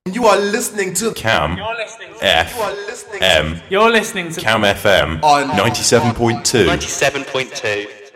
You are listening to Cam FM. You're listening to Cam FM on 97.2. 97.2.